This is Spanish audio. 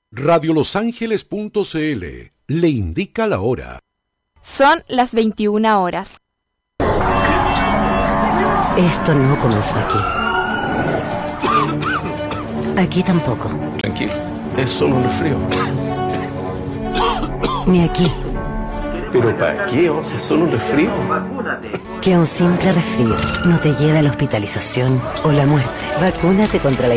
Radiolosangeles.cl le indica la hora. Son las 21 horas. Esto no comenzó aquí. Aquí tampoco. Tranquilo, es solo un resfrío. Ni aquí. ¿Pero para qué? ¿Es solo un resfrío? Que un simple resfrío no te lleve a la hospitalización o la muerte. Vacúnate contra la